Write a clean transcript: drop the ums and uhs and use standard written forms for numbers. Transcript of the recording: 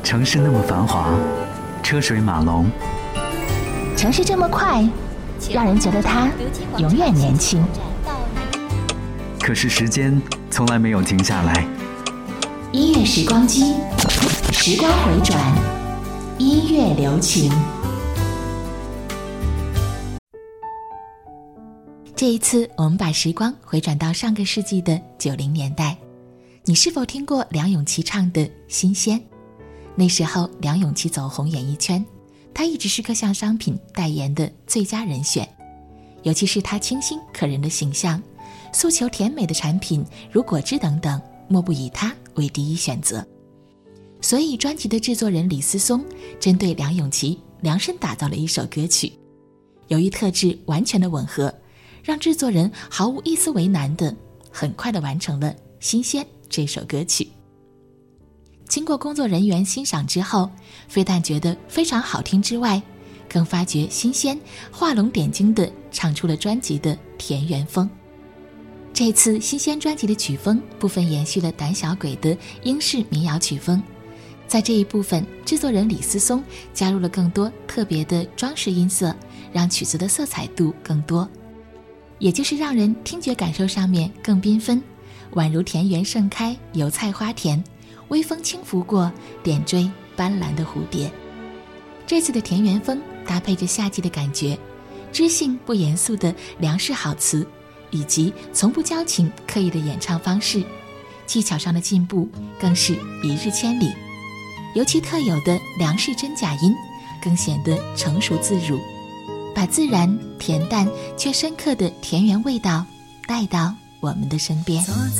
城市那么繁华，车水马龙， 城市这么快，让人觉得它永远年轻。 可是时间从来没有停下来。 音乐时光机，时光回转，音乐留情。这一次我们把时光回转到上个世纪的90年代，你是否听过梁咏琪唱的《新鲜》？那时候梁咏琪走红演艺圈，她一直是各项商品代言的最佳人选，尤其是她清新可人的形象，诉求甜美的产品如果汁等等，莫不以她为第一选择。所以专辑的制作人李思松针对梁咏琪量身打造了一首歌曲，由于特质完全的吻合，让制作人毫无一丝为难的很快的完成了《新鲜》这首歌曲。经过工作人员欣赏之后，非但觉得非常好听之外，更发觉新鲜画龙点睛的唱出了专辑的田园风。这次新鲜专辑的曲风部分延续了胆小鬼的英式民谣曲风，在这一部分制作人李思松加入了更多特别的装饰音色，让曲子的色彩度更多，也就是让人听觉感受上面更缤纷，宛如田园盛开油菜花田，微风轻拂过，点缀斑斓的蝴蝶。这次的田园风搭配着夏季的感觉，知性不严肃的梁式好词，以及从不矫情刻意的演唱方式，技巧上的进步更是一日千里。尤其特有的梁式真假音更显得成熟自如，把自然恬淡却深刻的田园味道带到我们的身边。